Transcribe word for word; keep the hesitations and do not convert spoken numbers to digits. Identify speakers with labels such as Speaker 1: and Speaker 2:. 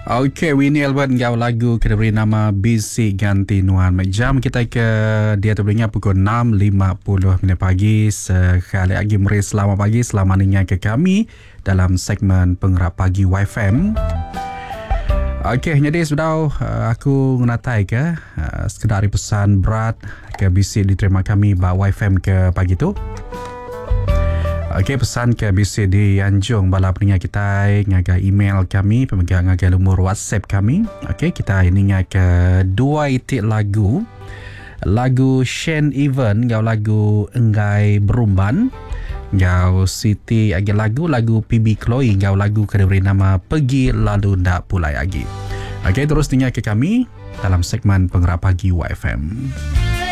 Speaker 1: Okey, Winnie Albert gau lagu kita beri nama Bisik Ganti Nuan. Jam kita ke dia terbelinya pukul enam lima puluh minit pagi. Sekali lagi meri selamat pagi, selamat mendengar ke kami dalam segmen Pengerap Pagi Y F M. Okey, jadi sudah uh, aku menatai ke uh, sekedar pesan berat ke bisik diterima kami ba Y F M ke pagi tu. Okey, pesan ke bisik di Anjung bala pendengar kita ngaga email kami, pemegang ngaga lumur WhatsApp kami. Okey, kita ini ngaga dua itik lagu. Lagu Shane Even, gau lagu Enggai Berumban. Gau Siti agi lagu lagu P B Chloe, gau lagu kena beri nama Pergi Lalu Ndak Pulai Lagi. Okey, terus dengar ke kami dalam segmen Pengerap Pagi Y F M.